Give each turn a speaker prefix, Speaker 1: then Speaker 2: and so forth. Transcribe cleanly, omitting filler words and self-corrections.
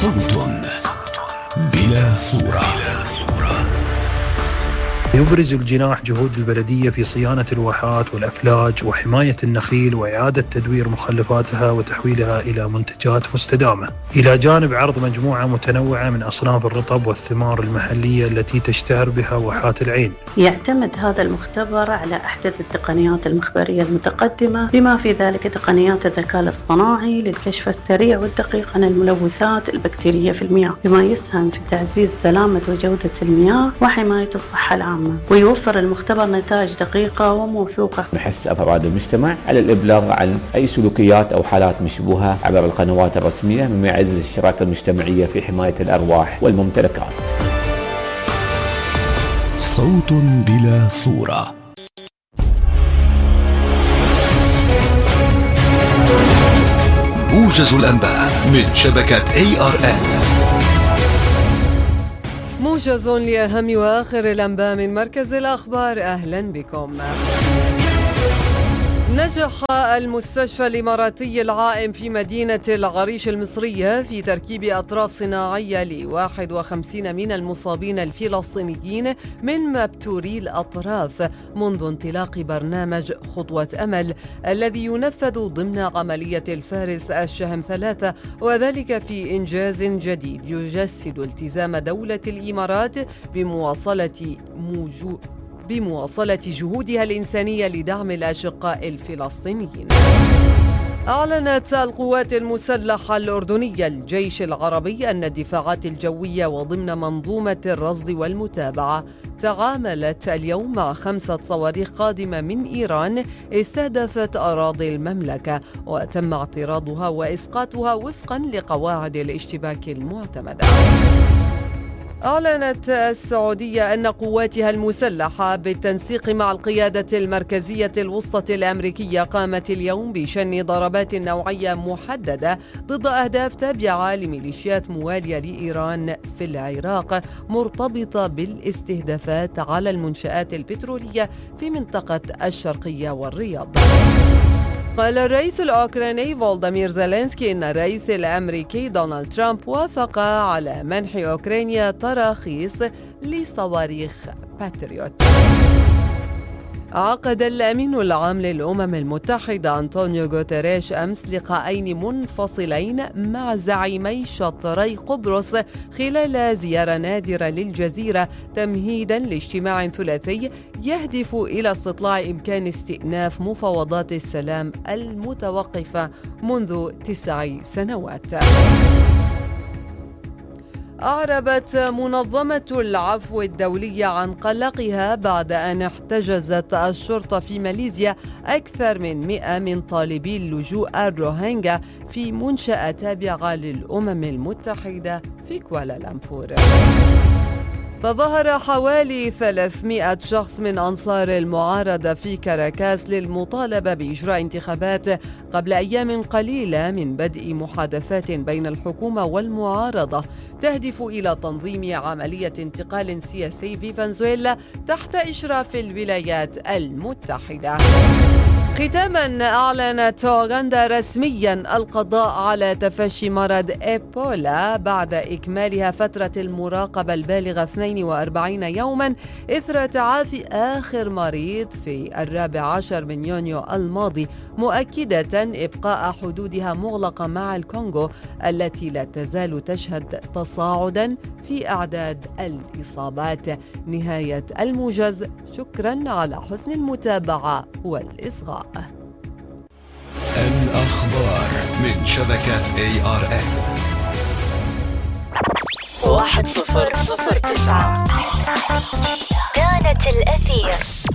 Speaker 1: صوت بلا صورة.
Speaker 2: يبرز الجناح جهود البلدية في صيانة الواحات والأفلاج وحماية النخيل وإعادة تدوير مخلفاتها وتحويلها إلى منتجات مستدامة، إلى جانب عرض مجموعة متنوعة من أصناف الرطب والثمار المحلية التي تشتهر بها واحات العين.
Speaker 3: يعتمد هذا المختبر على أحدث التقنيات المخبرية المتقدمة، بما في ذلك تقنيات الذكاء الاصطناعي للكشف السريع والدقيق عن الملوثات البكتيرية في المياه، بما يسهم في تعزيز سلامة وجودة المياه وحماية الصحة العامة. ويوفر المختبر نتائج دقيقة وموثوقة.
Speaker 4: نحث أفراد المجتمع على الإبلاغ عن أي سلوكيات أو حالات مشبوهة عبر القنوات الرسمية، مما يعزز الشراكة المجتمعية في حماية الأرواح والممتلكات.
Speaker 1: صوت بلا صورة. موجز الأنباء من شبكة ARN.
Speaker 5: موجز لأهم وآخر الأنباء من مركز الأخبار. أهلا بكم. نجح المستشفى الإماراتي العائم في مدينة العريش المصرية في تركيب أطراف صناعية ل51 من المصابين الفلسطينيين من مبتوري الأطراف منذ انطلاق برنامج خطوة أمل الذي ينفذ ضمن عملية الفارس الشهم 3، وذلك في إنجاز جديد يجسد التزام دولة الإمارات بمواصلة جهودها الإنسانية لدعم الأشقاء الفلسطينيين. أعلنت القوات المسلحة الأردنية الجيش العربي أن الدفاعات الجوية وضمن منظومة الرصد والمتابعة تعاملت اليوم مع 5 صواريخ قادمة من إيران استهدفت أراضي المملكة، وتم اعتراضها وإسقاطها وفقا لقواعد الاشتباك المعتمدة. أعلنت السعودية أن قواتها المسلحة بالتنسيق مع القيادة المركزية الوسطى الأمريكية قامت اليوم بشن ضربات نوعية محددة ضد أهداف تابعة لميليشيات موالية لإيران في العراق، مرتبطة بالاستهدافات على المنشآت البترولية في منطقة الشرقية والرياض. قال الرئيس الأوكراني فولوديمير زيلينسكي إن الرئيس الأمريكي دونالد ترامب وافق على منح أوكرانيا تراخيص لصواريخ باتريوت. عقد الأمين العام للأمم المتحدة أنطونيو غوتيريش أمس لقاءين منفصلين مع زعيمي شطري قبرص خلال زيارة نادرة للجزيرة تمهيدا لاجتماع ثلاثي يهدف إلى استطلاع إمكان استئناف مفاوضات السلام المتوقفة منذ 9 سنوات. أعربت منظمة العفو الدولية عن قلقها بعد أن احتجزت الشرطة في ماليزيا أكثر من 100 من طالبي اللجوء الروهينجا في منشأة تابعة للأمم المتحدة في كوالالمبور. تظاهر حوالي 300 شخص من أنصار المعارضة في كاراكاس للمطالبة بإجراء انتخابات قبل أيام قليلة من بدء محادثات بين الحكومة والمعارضة تهدف إلى تنظيم عملية انتقال سياسي في فنزويلا تحت إشراف الولايات المتحدة. ختاما، أعلنت أوغندا رسميا القضاء على تفشي مرض إيبولا بعد إكمالها فترة المراقبة البالغة 42 يوما إثر تعافي آخر مريض في 14 من يونيو الماضي، مؤكدة إبقاء حدودها مغلقة مع الكونغو التي لا تزال تشهد تصاعدا في أعداد الإصابات. نهاية الموجز، شكرا على حسن المتابعة والإصغاء.
Speaker 1: الأخبار من شبكة ARN.
Speaker 6: 1009 كانت الأثير.